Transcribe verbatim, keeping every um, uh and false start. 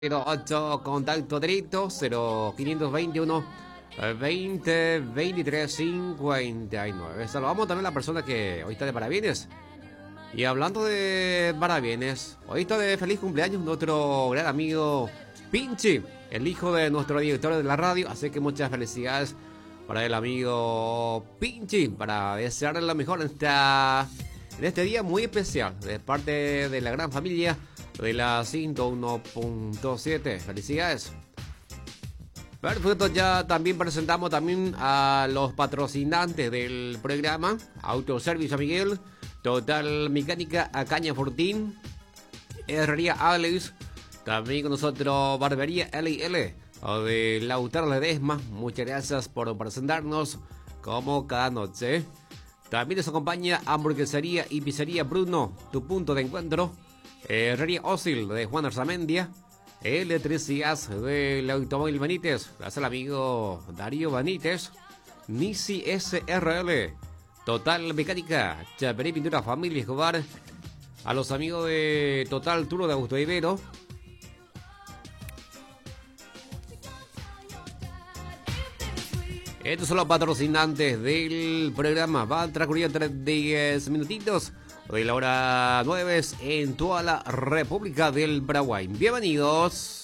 cero ocho, contacto directo cero quinientos veintiuno veinte veintitrés cincuenta y nueve. Saludamos también a la persona que hoy está de parabienes. Y hablando de parabienes, hoy está de feliz cumpleaños nuestro gran amigo Pinchi, el hijo de nuestro director de la radio. Así que muchas felicidades para el amigo Pinchi, para desearle lo mejor en, esta, en este día muy especial de parte de la gran familia de la ciento uno punto siete. Felicidades. Perfecto, ya también presentamos también a los patrocinantes del programa: Autoservicio Miguel, Total Mecánica Acaña Fortín, Herrería Alex, también con nosotros Barbería L y L de Lautaro Ledesma. Muchas gracias por presentarnos como cada noche. También nos acompaña Hamburguesería y Pizzería Bruno, tu punto de encuentro. Herrería Osil de Juan Arzamendia. Electricidad del Automóvil Benítez, gracias al amigo Darío Benítez. Nisi S R L, Total Mecánica, Chaperí Pintura Familia Escobar. A los amigos de Total Turo de Augusto Ibero. Estos son los patrocinantes del programa. Van a transcurrir diez minutitos de la hora nueve en toda la República del Paraguay. Bienvenidos.